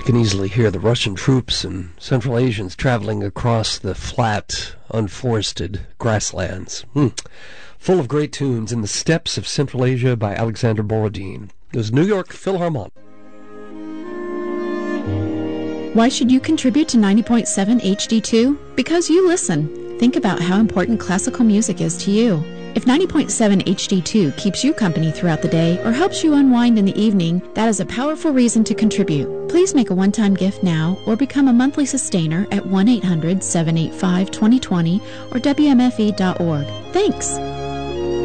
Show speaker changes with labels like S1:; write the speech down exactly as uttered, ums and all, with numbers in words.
S1: You can easily hear the Russian troops and Central Asians traveling across the flat, unforested grasslands. Hmm. Full of great tunes in the Steppes of Central Asia by Alexander Borodin. It was New York Philharmonic.
S2: Why should you contribute to ninety point seven H D two? Because you listen. Think about how important classical music is to you. If ninety point seven H D two keeps you company throughout the day or helps you unwind in the evening, that is a powerful reason to contribute. Please make a one-time gift now or become a monthly sustainer at one eight hundred seven eight five two zero two zero or W M F E dot org. Thanks!